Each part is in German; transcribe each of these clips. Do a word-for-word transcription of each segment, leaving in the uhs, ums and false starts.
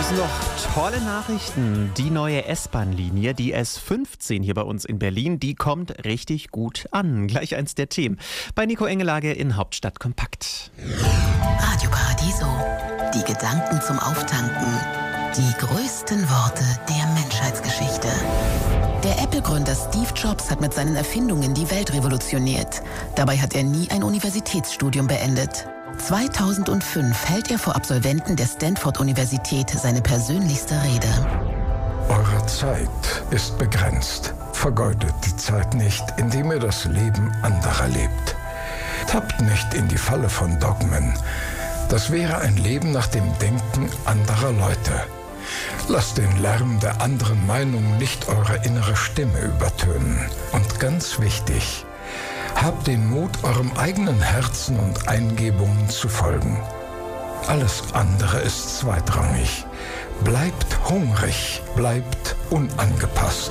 es noch tolle Nachrichten. Die neue S-Bahn-Linie, die S fünfzehn hier bei uns in Berlin, die kommt richtig gut an. Gleich eins der Themen bei Nico Engelage in Hauptstadt Kompakt. Radio Paradiso. Die Gedanken zum Auftanken. Die größten Worte der Menschheitsgeschichte. Der Apple-Gründer Steve Jobs hat mit seinen Erfindungen die Welt revolutioniert. Dabei hat er nie ein Universitätsstudium beendet. zweitausendfünf hält er vor Absolventen der Stanford-Universität seine persönlichste Rede. Eure Zeit ist begrenzt. Vergeudet die Zeit nicht, indem ihr das Leben anderer lebt. Tappt nicht in die Falle von Dogmen. Das wäre ein Leben nach dem Denken anderer Leute. Lasst den Lärm der anderen Meinung nicht eure innere Stimme übertönen. Und ganz wichtig, habt den Mut, eurem eigenen Herzen und Eingebungen zu folgen. Alles andere ist zweitrangig. Bleibt hungrig, bleibt unangepasst.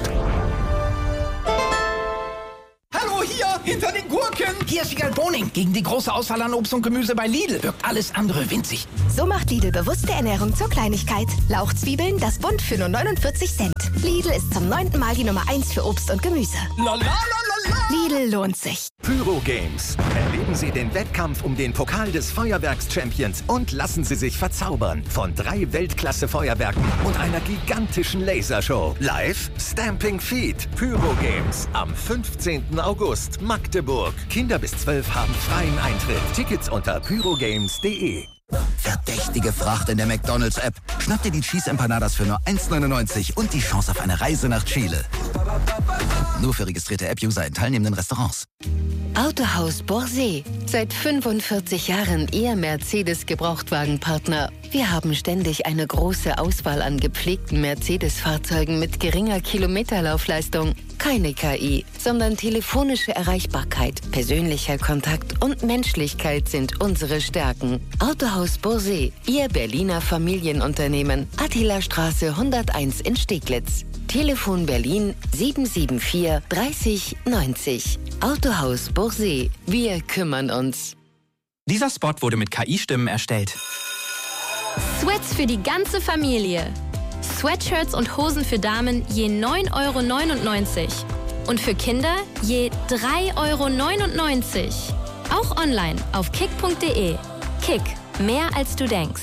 Hallo, hier, hinter den Gurken. Hier ist Wiegald Boning. Gegen die große Auswahl an Obst und Gemüse bei Lidl wirkt alles andere winzig. So macht Lidl bewusste Ernährung zur Kleinigkeit. Lauchzwiebeln, das Bund für nur neunundvierzig Cent. Lidl ist zum neunten Mal die Nummer eins für Obst und Gemüse. La, la, la, la, la. Lidl lohnt sich. Pyro Games. Erleben Sie den Wettkampf um den Pokal des Feuerwerks-Champions und lassen Sie sich verzaubern von drei Weltklasse-Feuerwerken und einer gigantischen Lasershow. Live Stamping Feet. Pyro Games am fünfzehnten August, Magdeburg. Kinder bis zwölf haben freien Eintritt. Tickets unter pyrogames punkt de. Verdächtige Fracht in der McDonalds-App. Schnapp dir die Cheese Empanadas für nur eins neunundneunzig und die Chance auf eine Reise nach Chile. Nur für registrierte App-User in teilnehmenden Restaurants. Autohaus Borsee. Seit fünfundvierzig Jahren Ihr Mercedes-Gebrauchtwagenpartner. Wir haben ständig eine große Auswahl an gepflegten Mercedes-Fahrzeugen mit geringer Kilometerlaufleistung. Keine K I, sondern telefonische Erreichbarkeit, persönlicher Kontakt und Menschlichkeit sind unsere Stärken. Autohaus Borsee, Ihr Berliner Familienunternehmen. Attila-Straße hunderteins in Steglitz. Telefon Berlin sieben sieben vier dreißig neunzig. Autohaus Borsee. Wir kümmern uns. Dieser Spot wurde mit K I-Stimmen erstellt. Sweats für die ganze Familie. Sweatshirts und Hosen für Damen je neun Euro neunundneunzig. Und für Kinder je drei Euro neunundneunzig. Auch online auf kick punkt de. Kick. Mehr als du denkst.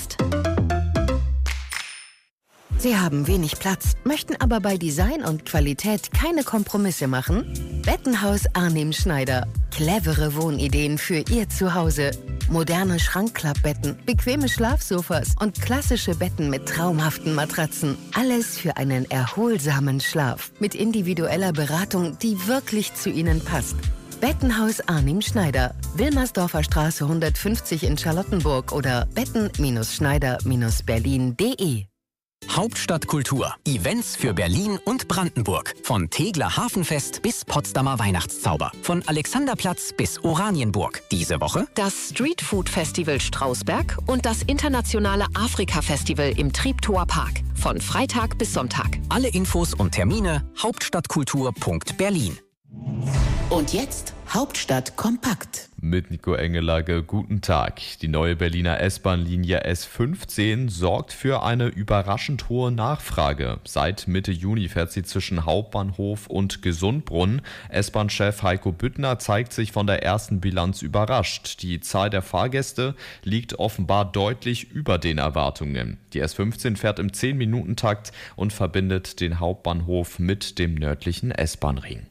Sie haben wenig Platz, möchten aber bei Design und Qualität keine Kompromisse machen? Bettenhaus Arnim Schneider. Clevere Wohnideen für Ihr Zuhause. Moderne Schrankklappbetten, bequeme Schlafsofas und klassische Betten mit traumhaften Matratzen. Alles für einen erholsamen Schlaf. Mit individueller Beratung, die wirklich zu Ihnen passt. Bettenhaus Arnim Schneider. Wilmersdorfer Straße hundertfünfzig in Charlottenburg oder betten Schneider Berlin punkt de. Hauptstadtkultur. Events für Berlin und Brandenburg. Von Tegler Hafenfest bis Potsdamer Weihnachtszauber. Von Alexanderplatz bis Oranienburg. Diese Woche das Streetfood Festival Strausberg und das internationale Afrika-Festival im Treptower Park. Von Freitag bis Sonntag. Alle Infos und Termine hauptstadtkultur punkt berlin. Und jetzt Hauptstadt kompakt. Mit Nico Engelage, guten Tag. Die neue Berliner S-Bahn-Linie S fünfzehn sorgt für eine überraschend hohe Nachfrage. Seit Mitte Juni fährt sie zwischen Hauptbahnhof und Gesundbrunnen. S-Bahn-Chef Heiko Büttner zeigt sich von der ersten Bilanz überrascht. Die Zahl der Fahrgäste liegt offenbar deutlich über den Erwartungen. Die S fünfzehn fährt im zehn-Minuten-Takt und verbindet den Hauptbahnhof mit dem nördlichen S-Bahn-Ring.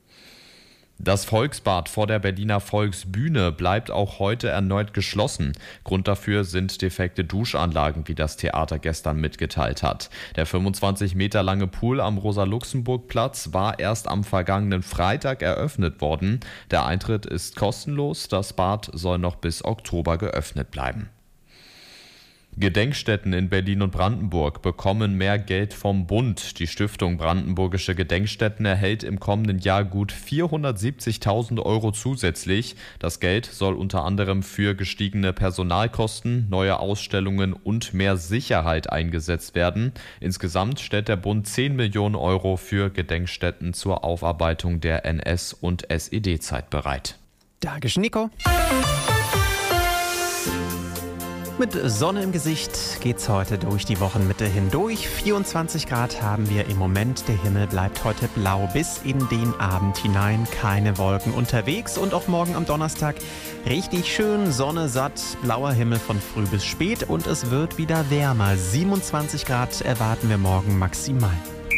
Das Volksbad vor der Berliner Volksbühne bleibt auch heute erneut geschlossen. Grund dafür sind defekte Duschanlagen, wie das Theater gestern mitgeteilt hat. Der fünfundzwanzig Meter lange Pool am Rosa-Luxemburg-Platz war erst am vergangenen Freitag eröffnet worden. Der Eintritt ist kostenlos, das Bad soll noch bis Oktober geöffnet bleiben. Gedenkstätten in Berlin und Brandenburg bekommen mehr Geld vom Bund. Die Stiftung Brandenburgische Gedenkstätten erhält im kommenden Jahr gut vierhundertsiebzigtausend Euro zusätzlich. Das Geld soll unter anderem für gestiegene Personalkosten, neue Ausstellungen und mehr Sicherheit eingesetzt werden. Insgesamt stellt der Bund zehn Millionen Euro für Gedenkstätten zur Aufarbeitung der N S- und S E D-Zeit bereit. Dankeschön, Nico. Mit Sonne im Gesicht geht's heute durch die Wochenmitte hindurch. vierundzwanzig Grad haben wir im Moment. Der Himmel bleibt heute blau bis in den Abend hinein. Keine Wolken unterwegs und auch morgen am Donnerstag richtig schön Sonne satt, blauer Himmel von früh bis spät und es wird wieder wärmer. siebenundzwanzig Grad erwarten wir morgen maximal.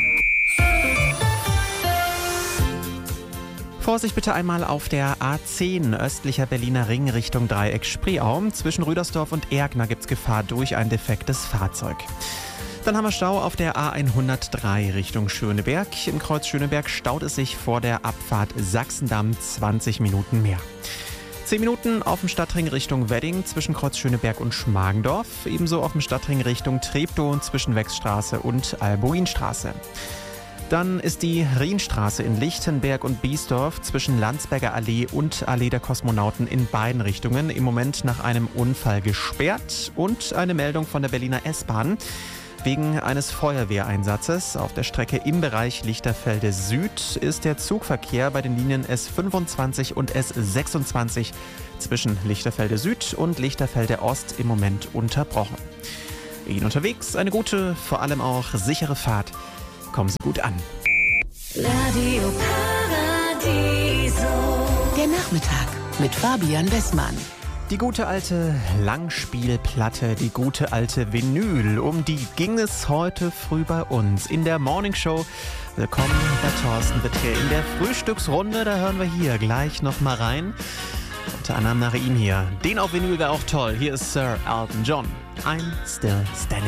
Vorsicht bitte einmal auf der A zehn, östlicher Berliner Ring Richtung Dreieck Spreeau. Zwischen Rüdersdorf und Erkner gibt es Gefahr durch ein defektes Fahrzeug. Dann haben wir Stau auf der A hundertdrei Richtung Schöneberg. Im Kreuz Schöneberg staut es sich vor der Abfahrt Sachsendamm zwanzig Minuten mehr. zehn Minuten auf dem Stadtring Richtung Wedding zwischen Kreuz Schöneberg und Schmargendorf. Ebenso auf dem Stadtring Richtung Treptow zwischen Wechsstraße und Albuinstraße. Dann ist die Rienstraße in Lichtenberg und Biesdorf zwischen Landsberger Allee und Allee der Kosmonauten in beiden Richtungen im Moment nach einem Unfall gesperrt. Und eine Meldung von der Berliner S-Bahn. Wegen eines Feuerwehreinsatzes auf der Strecke im Bereich Lichterfelde Süd ist der Zugverkehr bei den Linien S fünfundzwanzig und S sechsundzwanzig zwischen Lichterfelde Süd und Lichterfelde Ost im Moment unterbrochen. Ihnen unterwegs eine gute, vor allem auch sichere Fahrt. Kommen Sie gut an. Radio Paradiso. Der Nachmittag mit Fabian Bessmann. Die gute alte Langspielplatte, die gute alte Vinyl, um die ging es heute früh bei uns in der Morning Show. Willkommen bei Thorsten Wittke in der Frühstücksrunde. Da hören wir hier gleich noch mal rein. Unter anderem nach ihm hier. Den auf Vinyl wäre auch toll. Hier ist Sir Elton John. I'm Still Standing.